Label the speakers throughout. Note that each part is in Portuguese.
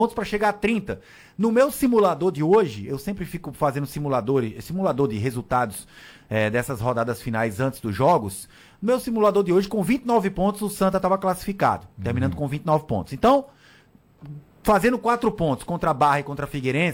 Speaker 1: pontos para chegar a 30. No meu simulador de hoje, eu sempre fico fazendo simulador de resultados dessas rodadas finais antes dos jogos. No meu simulador de hoje, com 29 pontos, o Santa estava classificado, terminando com 29 pontos. Então, fazendo 4 pontos contra a Barra e contra a Figueirense,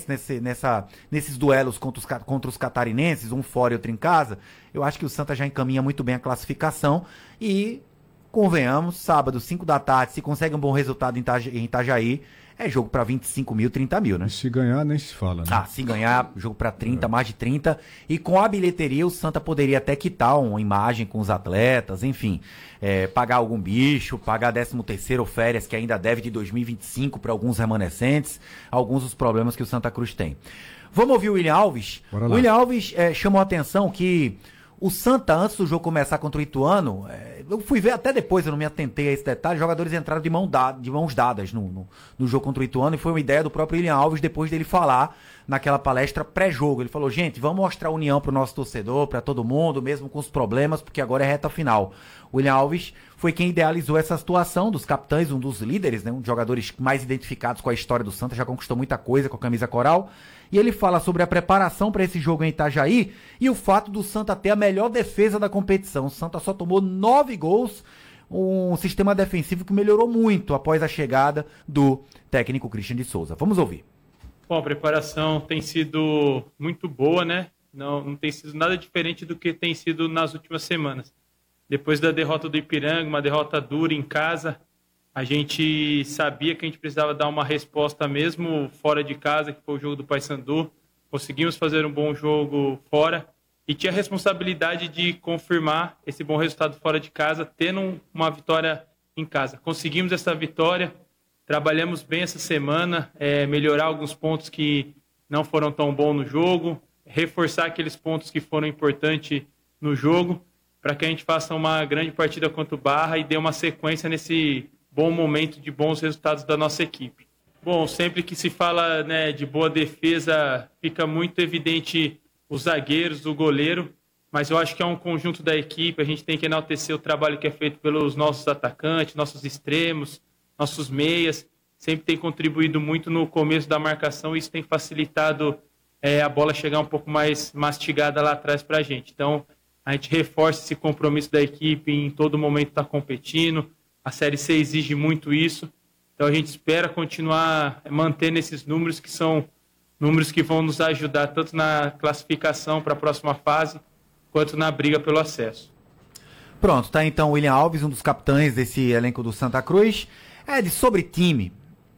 Speaker 1: nesses duelos contra os catarinenses, um fora e outro em casa, eu acho que o Santa já encaminha muito bem a classificação e, convenhamos, sábado, 5 da tarde, se consegue um bom resultado em Itajaí, é jogo para 25 mil, 30 mil, né?
Speaker 2: E se ganhar, nem se fala, né?
Speaker 1: Se ganhar, jogo para 30, mais de 30. E com a bilheteria, o Santa poderia até quitar uma imagem com os atletas, enfim, pagar algum bicho, pagar 13º férias que ainda deve de 2025 para alguns remanescentes, alguns dos problemas que o Santa Cruz tem. Vamos ouvir o William Alves? O William Alves chamou a atenção que o Santa, antes do jogo começar contra o Ituano, eu fui ver até depois, eu não me atentei a esse detalhe, os jogadores entraram de mãos dadas no jogo contra o Ituano, e foi uma ideia do próprio William Alves depois dele falar naquela palestra pré-jogo. Ele falou, gente, vamos mostrar união pro nosso torcedor, para todo mundo, mesmo com os problemas, porque agora é reta final. O William Alves foi quem idealizou essa situação dos capitães, um dos líderes, né, um dos jogadores mais identificados com a história do Santa, já conquistou muita coisa com a camisa coral. E ele fala sobre a preparação para esse jogo em Itajaí e o fato do Santa ter a melhor defesa da competição. O Santa só tomou 9 gols, um sistema defensivo que melhorou muito após a chegada do técnico Christian de Souza. Vamos ouvir.
Speaker 3: Bom, a preparação tem sido muito boa, né? Não tem sido nada diferente do que tem sido nas últimas semanas. Depois da derrota do Ipiranga, uma derrota dura em casa, a gente sabia que a gente precisava dar uma resposta mesmo fora de casa, que foi o jogo do Paysandu. Conseguimos fazer um bom jogo fora e tinha a responsabilidade de confirmar esse bom resultado fora de casa, tendo uma vitória em casa. Conseguimos essa vitória, trabalhamos bem essa semana, melhorar alguns pontos que não foram tão bons no jogo, reforçar aqueles pontos que foram importantes no jogo, para que a gente faça uma grande partida contra o Barra e dê uma sequência nesse bom momento de bons resultados da nossa equipe. Bom, sempre que se fala, né, de boa defesa, fica muito evidente os zagueiros, o goleiro, mas eu acho que é um conjunto da equipe, a gente tem que enaltecer o trabalho que é feito pelos nossos atacantes, nossos extremos, nossos meias, sempre tem contribuído muito no começo da marcação e isso tem facilitado a bola chegar um pouco mais mastigada lá atrás para a gente. Então, a gente reforça esse compromisso da equipe em todo momento estar competindo. A Série C exige muito isso, então a gente espera continuar mantendo esses números, que são números que vão nos ajudar tanto na classificação para a próxima fase, quanto na briga pelo acesso.
Speaker 1: Pronto, tá então o William Alves, um dos capitães desse elenco do Santa Cruz. Sobre time,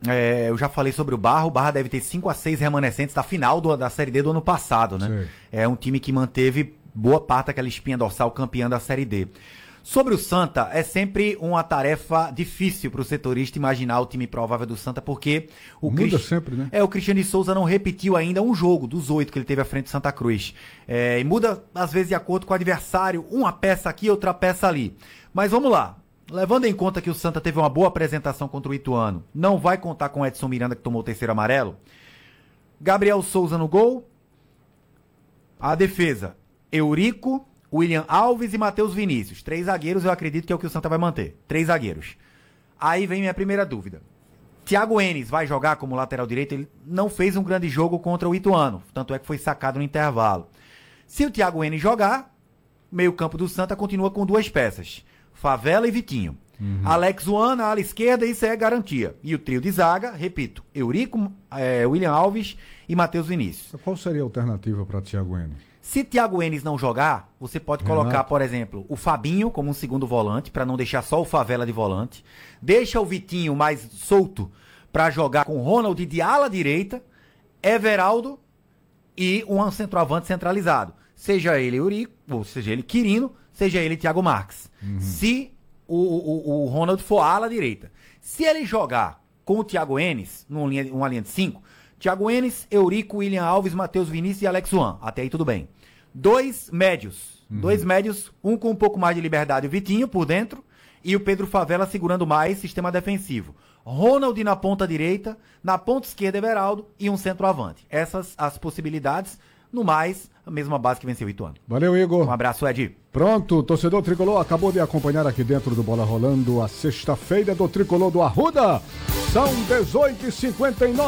Speaker 1: eu já falei sobre o Barra deve ter 5 a 6 remanescentes da final da Série D do ano passado, né? Sim. É um time que manteve boa parte daquela espinha dorsal campeã da Série D. Sobre o Santa, é sempre uma tarefa difícil para o setorista imaginar o time provável do Santa, porque
Speaker 2: sempre, né?
Speaker 1: O Christian de Souza não repetiu ainda um jogo dos 8 que ele teve à frente do Santa Cruz. E muda, às vezes, de acordo com o adversário, uma peça aqui, outra peça ali. Mas vamos lá. Levando em conta que o Santa teve uma boa apresentação contra o Ituano, não vai contar com o Edson Miranda, que tomou o 3º amarelo. Gabriel Souza no gol. A defesa, Eurico, William Alves e Matheus Vinícius. 3 zagueiros, eu acredito que é o que o Santa vai manter. 3 zagueiros. Aí vem minha primeira dúvida. Thiago Enes vai jogar como lateral direito? Ele não fez um grande jogo contra o Ituano, tanto é que foi sacado no intervalo. Se o Thiago Enes jogar, meio campo do Santa continua com 2 peças. Favela e Vitinho. Alex Juan na ala esquerda, isso é garantia. E o trio de zaga, repito, Eurico, William Alves e Matheus Vinícius.
Speaker 2: Qual seria a alternativa para Thiago Enes?
Speaker 1: Se Thiago Enes não jogar, você pode colocar, por exemplo, o Fabinho como um segundo volante, para não deixar só o Favela de volante. Deixa o Vitinho mais solto para jogar com Ronald de ala direita, Everaldo e um centroavante centralizado. Seja ele Eurico, ou seja ele Quirino, seja ele Thiago Marques. Se o Ronald for ala direita. Se ele jogar com o Thiago Enes, numa linha de 5, Thiago Enes, Eurico, William Alves, Matheus Vinícius e Alex Juan. Até aí tudo bem. 2 médios. 2 médios, um com um pouco mais de liberdade, o Vitinho por dentro, e o Pedro Favela segurando mais sistema defensivo. Ronald na ponta direita, na ponta esquerda Everaldo e um centroavante. Essas as possibilidades. No mais, a mesma base que venceu o Ituano.
Speaker 2: Valeu, Igor.
Speaker 1: Um abraço, Ed.
Speaker 2: Pronto, torcedor tricolor acabou de acompanhar aqui dentro do Bola Rolando a sexta-feira do Tricolor do Arruda. São 18h59.